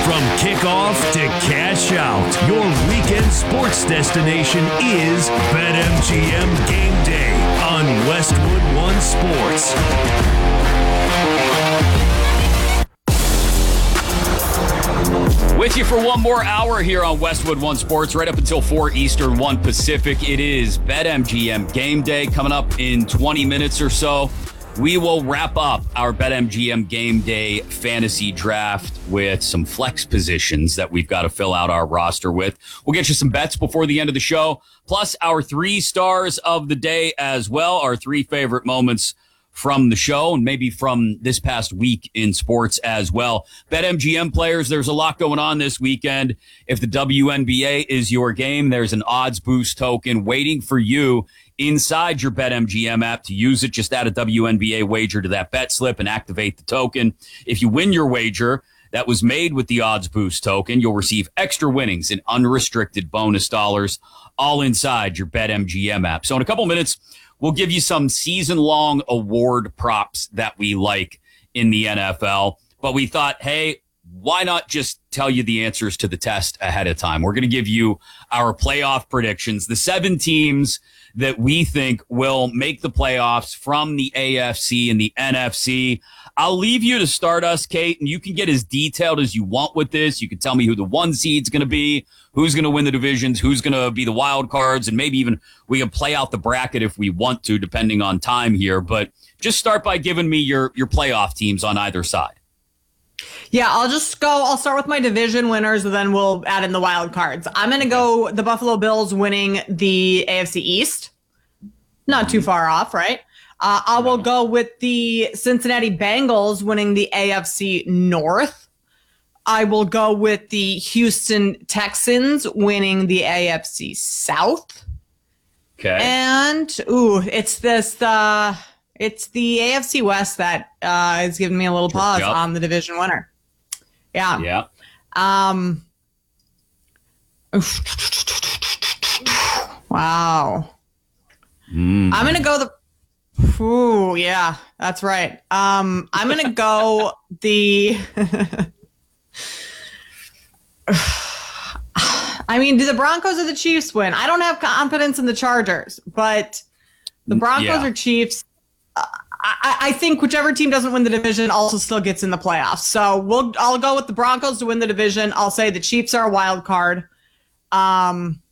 From kickoff to cash out, your weekend sports destination is BetMGM Game Day on Westwood One Sports. With you for one more hour here on Westwood One Sports, right up until 4 Eastern, 1 Pacific. It is BetMGM Game Day coming up in 20 minutes or so. We will wrap up our BetMGM Game Day fantasy draft with some flex positions that we've got to fill out our roster with. We'll get you some bets before the end of the show, plus our 3 stars of the day as well, our 3 favorite moments from the show and maybe from this past week in sports as well. BetMGM players, there's a lot going on this weekend. If the WNBA is your game, there's an odds boost token waiting for you inside your BetMGM app to use it. Just add a WNBA wager to that bet slip and activate the token. If you win your wager that was made with the odds boost token, you'll receive extra winnings and unrestricted bonus dollars all inside your BetMGM app. So in a couple minutes, we'll give you some season-long award props that we like in the NFL. But we thought, hey, why not just tell you the answers to the test ahead of time? We're going to give you our playoff predictions, the 7 teams that we think will make the playoffs from the AFC and the NFC. I'll leave you to start us, Kate, and you can get as detailed as you want with this. You can tell me who the 1 seed's going to be, who's going to win the divisions, who's going to be the wild cards, and maybe even we can play out the bracket if we want to, depending on time here. But just start by giving me your playoff teams on either side. Yeah, I'll start with my division winners, and then we'll add in the wild cards. I'm going to go the Buffalo Bills winning the AFC East. Not too far off, right? I will go with the Cincinnati Bengals winning the AFC North. I will go with the Houston Texans winning the AFC South. Okay. And, it's the AFC West that is giving me a little pause on the division winner. Yeah. Yeah. Wow. I'm going to go yeah, that's right. I'm going to go the I mean, do the Broncos or the Chiefs win? I don't have confidence in the Chargers, but the Broncos or Chiefs, I think whichever team doesn't win the division also still gets in the playoffs. So I'll go with the Broncos to win the division. I'll say the Chiefs are a wild card. And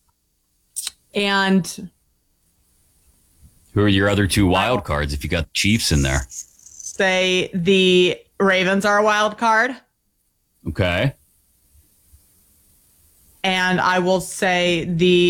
who are your other 2 wild cards if you got the Chiefs in there? Say the Ravens are a wild card. Okay. And I will say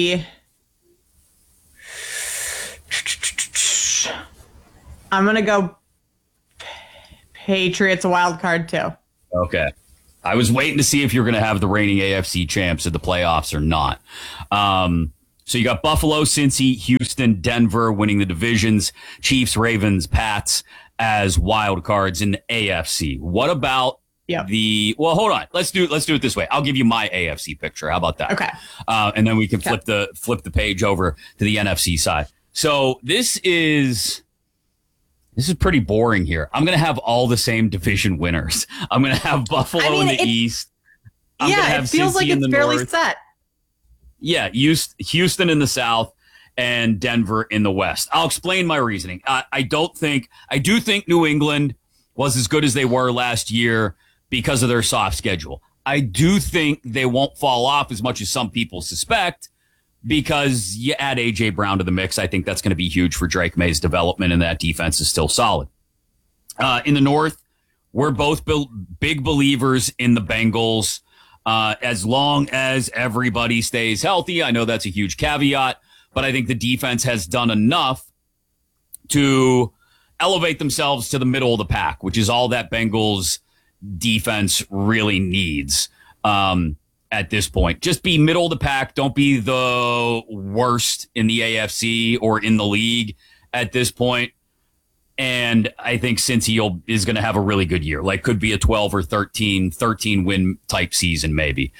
I'm going to go Patriots a wild card too. Okay. I was waiting to see if you're going to have the reigning AFC champs in the playoffs or not. So you got Buffalo, Cincy, Houston, Denver winning the divisions, Chiefs, Ravens, Pats as wild cards in the AFC. What about well, hold on. Let's do it this way. I'll give you my AFC picture. How about that? Okay. And then we can flip the page over to the NFC side. So this is pretty boring here. I'm going to have all the same division winners. I'm going to have Buffalo in the East. I'm going to have it feels Cincy like in it's the fairly North. set. Yeah, Houston in the South and Denver in the West. I'll explain my reasoning. I do think New England was as good as they were last year because of their soft schedule. I do think they won't fall off as much as some people suspect because you add A.J. Brown to the mix. I think that's going to be huge for Drake May's development, and that defense is still solid. In the North, we're both big believers in the Bengals. As long as everybody stays healthy. I know that's a huge caveat, but I think the defense has done enough to elevate themselves to the middle of the pack, which is all that Bengals defense really needs at this point. Just be middle of the pack. Don't be the worst in the AFC or in the league at this point. And I think Cincy is going to have a really good year. Like could be a 12 or 13 win type season maybe.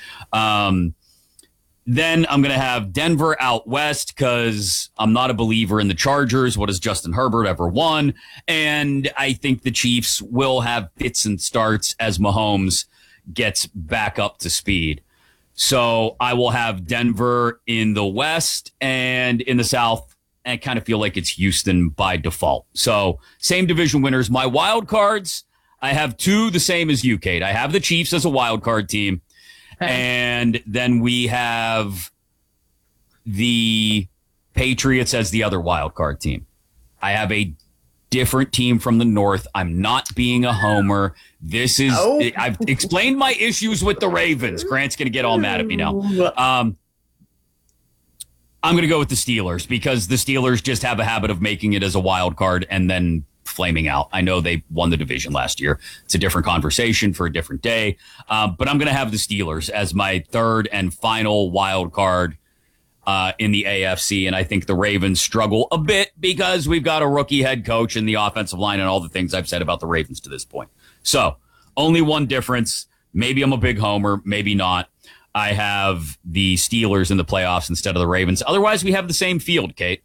Then I'm going to have Denver out west because I'm not a believer in the Chargers. What has Justin Herbert ever won? And I think the Chiefs will have fits and starts as Mahomes gets back up to speed. So I will have Denver in the West, and in the South, I kind of feel like it's Houston by default. So same division winners. My wild cards, I have two the same as you, Kate. I have the Chiefs as a wild card team. Okay. And then we have the Patriots as the other wild card team. I have a different team from the North. I'm not being a homer. I've explained my issues with the Ravens. Grant's going to get all mad at me now. I'm going to go with the Steelers because the Steelers just have a habit of making it as a wild card and then flaming out. I know they won the division last year. It's a different conversation for a different day. But I'm going to have the Steelers as my third and final wild card in the AFC. And I think the Ravens struggle a bit because we've got a rookie head coach and the offensive line and all the things I've said about the Ravens to this point. So only one difference. Maybe I'm a big homer, maybe not. I have the Steelers in the playoffs instead of the Ravens. Otherwise, we have the same field, Kate.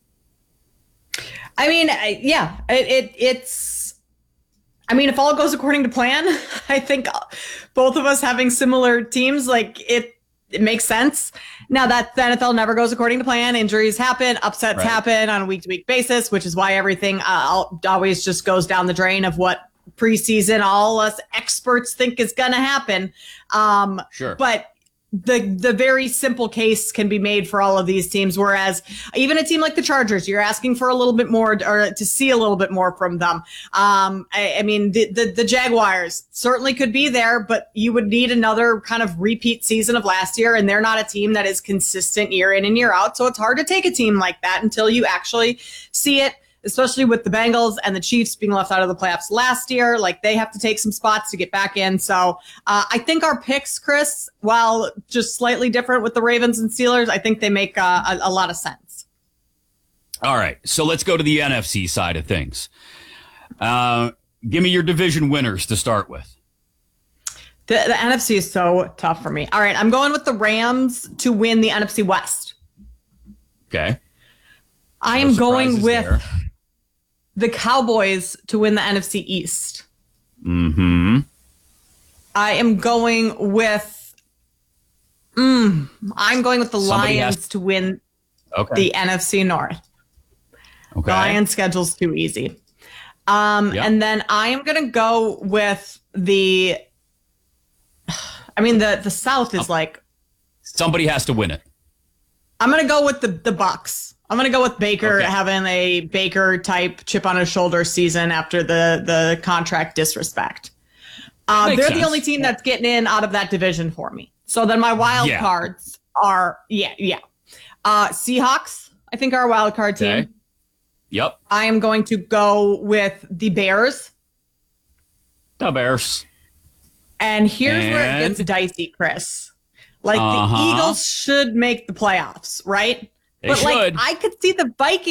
I mean, yeah, it's. I mean, if all goes according to plan, I think both of us having similar teams, like it makes sense. Now that the NFL never goes according to plan, injuries happen, upsets happen on a week-to-week basis, which is why everything always just goes down the drain of what preseason all us experts think is going to happen. Sure. But the very simple case can be made for all of these teams, whereas even a team like the Chargers, you're asking for a little bit more or to see a little bit more from them. I mean, the Jaguars certainly could be there, but you would need another kind of repeat season of last year, and they're not a team that is consistent year in and year out. So it's hard to take a team like that until you actually see it, especially with the Bengals and the Chiefs being left out of the playoffs last year. Like, they have to take some spots to get back in. So I think our picks, Chris, while just slightly different with the Ravens and Steelers, I think they make a lot of sense. All right. So let's go to the NFC side of things. Give me your division winners to start with. The NFC is so tough for me. All right. I'm going with the Rams to win the NFC West. Okay. I am going with the Cowboys to win the NFC East. Mm-hmm. I am going with the Lions to win the NFC North. Okay. The Lions schedule's too easy. And then I am going to go with the South is like. Somebody has to win it. I'm going to go with the Bucks. I'm going to go with Baker having a Baker-type chip on his shoulder season after the contract disrespect. They're sense. The only team that's getting in out of that division for me. So then my wild cards are, Seahawks, I think, are a wild card team. Okay. Yep. I am going to go with the Bears. The Bears. And here's where it gets dicey, Chris. Like, the Eagles should make the playoffs, right? They should. I could see the Vikings